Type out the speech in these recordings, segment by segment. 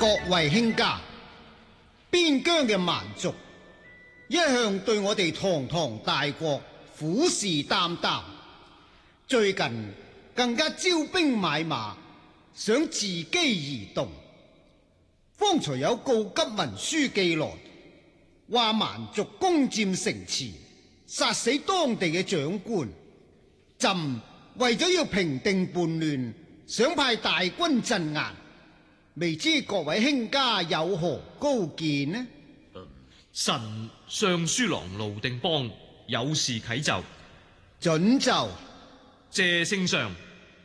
各位卿家，邊疆嘅蠻族一向對我哋堂堂大國虎視眈眈，最近更加招兵買馬，想自己移動。方才有告急文書寄來，話蠻族攻佔城池，殺死當地嘅長官。朕為咗要平定叛亂，想派大軍鎮壓，未知各位卿家有何高見呢？ 臣尚書郎盧定邦有事啟奏。 准就。 謝聖上，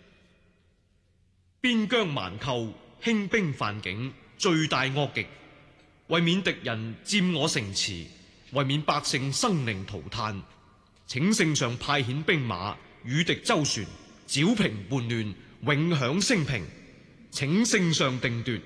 邊疆蠻寇興兵犯境，罪大惡極，為免敵人佔我城池，為免百姓生靈塗炭，請聖上派遣兵馬與敵周旋，剿平叛亂，永享升平，請聖上定奪。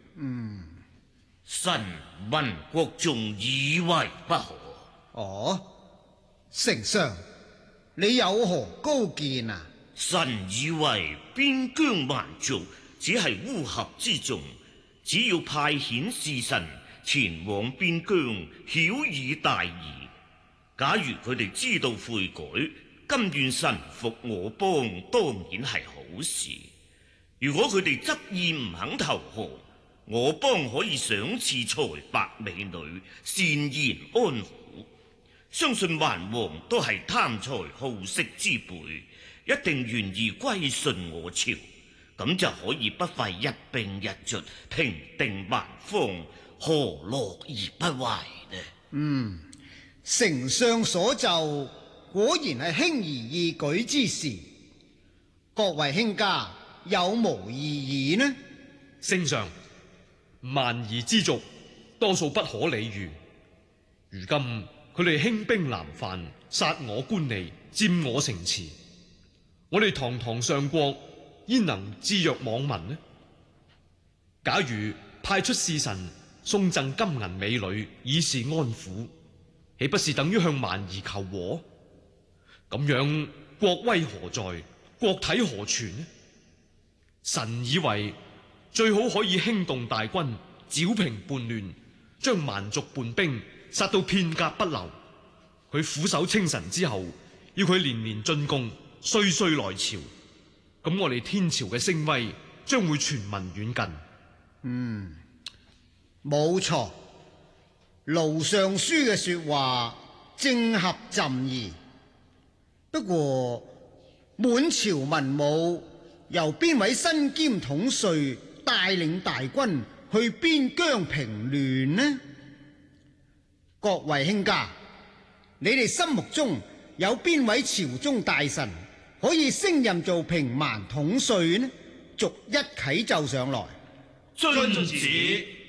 臣聞國眾以為不可。 哦，丞相，你有何高見啊？ 臣以為邊疆蠻族只係烏合之眾，只要派遣使臣前往邊疆，曉以大義。假如佢哋知道悔改，甘願臣服我邦，當然係好事。如果佢哋執意唔肯投降，我邦可以賞賜財帛美女，善言安撫。相信蠻王都係貪財好色之輩，一定願意歸順我朝，咁就可以不費一兵一卒平定蠻方，何樂而不為呢？ 丞相所奏果然係輕而易舉之事，各位卿家有無異議呢？ 聖上，蠻夷之族多數不可理喻，如今佢哋興兵南犯，殺我官吏，佔我城池，我哋堂堂上國焉能置若罔聞呢？假如派出使臣送贈金銀美女以示安撫，豈不是等於向蠻夷求和？咁樣國威何在，國體何存呢？臣以為最好可以興動大軍，剿平叛亂，將蠻族叛兵殺到片甲不留。佢俯首稱臣之後，要佢年年進貢，歲歲來朝，咁我哋天朝嘅聲威將會傳聞遠近。 冇錯，盧尚書嘅說話正合朕意。不過滿朝文武由邊位身兼統帥帶領大軍去邊疆平亂呢？各位卿家，你哋心目中有邊位朝中大臣可以升任做平蠻統帥呢？逐一啟奏上來。 遵旨。